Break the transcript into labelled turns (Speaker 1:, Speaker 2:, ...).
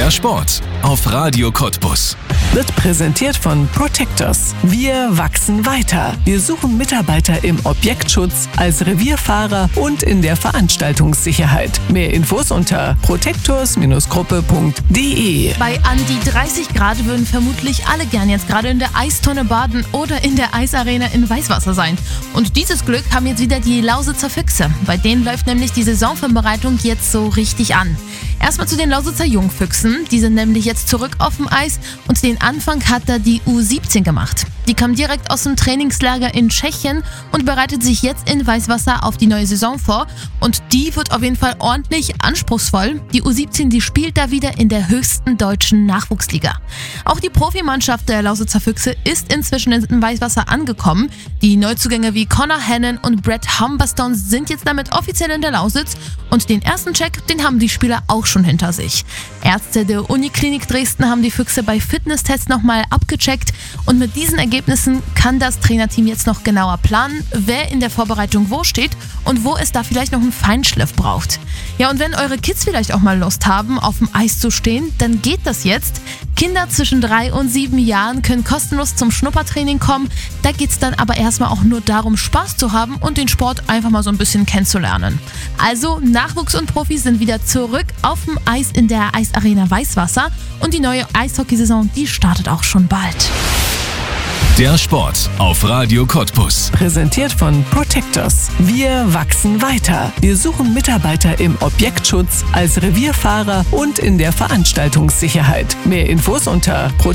Speaker 1: Der Sport auf Radio Cottbus
Speaker 2: wird präsentiert von Protectors. Wir wachsen weiter. Wir suchen Mitarbeiter im Objektschutz, als Revierfahrer und in der Veranstaltungssicherheit. Mehr Infos unter protectors-gruppe.de.
Speaker 3: Bei an die 30 Grad würden vermutlich alle gern jetzt gerade in der Eistonne baden oder in der Eisarena in Weißwasser sein. Und dieses Glück haben jetzt wieder die Lausitzer Füchse. Bei denen läuft nämlich die Saisonvorbereitung jetzt so richtig an. Erstmal zu den Lausitzer Jungfüchsen. Die sind nämlich jetzt zurück auf dem Eis und den Anfang hat da die U17 gemacht. Die kam direkt aus dem Trainingslager in Tschechien und bereitet sich jetzt in Weißwasser auf die neue Saison vor. Und die wird auf jeden Fall ordentlich anspruchsvoll. Die U17, die spielt da wieder in der höchsten deutschen Nachwuchsliga. Auch die Profimannschaft der Lausitzer Füchse ist inzwischen in Weißwasser angekommen. Die Neuzugänge wie Connor Hannon und Brett Humberstone sind jetzt damit offiziell in der Lausitz. Und den ersten Check, den haben die Spieler auch schon hinter sich. Ärzte der Uniklinik Dresden haben die Füchse bei Fitnesstests nochmal abgecheckt. Und mit diesen Ergebnissen kann das Trainerteam jetzt noch genauer planen, wer in der Vorbereitung wo steht und wo es da vielleicht noch einen Feinschliff braucht. Ja, und wenn eure Kids vielleicht auch mal Lust haben, auf dem Eis zu stehen, dann geht das jetzt. Kinder zwischen 3 und 7 Jahren können kostenlos zum Schnuppertraining kommen. Da geht es dann aber erstmal auch nur darum, Spaß zu haben und den Sport einfach mal so ein bisschen kennenzulernen. Also Nachwuchs und Profis sind wieder zurück auf dem Eis in der Eisarena Weißwasser und die neue Eishockeysaison, die startet auch schon bald.
Speaker 1: Der Sport auf Radio Cottbus.
Speaker 2: Präsentiert von Protectors. Wir wachsen weiter. Wir suchen Mitarbeiter im Objektschutz, als Revierfahrer und in der Veranstaltungssicherheit. Mehr Infos unter